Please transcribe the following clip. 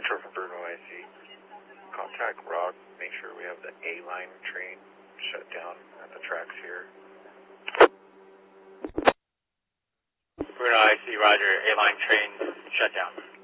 Metro from Bruno IC. Contact Rock, make sure we have the A-line train shut down at the tracks here. Bruno IC, roger. A-line train shut down.